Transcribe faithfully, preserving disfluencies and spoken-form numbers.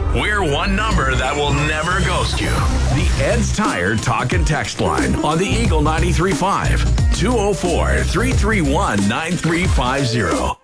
We're one number that will never ghost you. The Ed's Tire Talk and Text line on the Eagle ninety-three point five. two oh four, three three one, nine three five zero.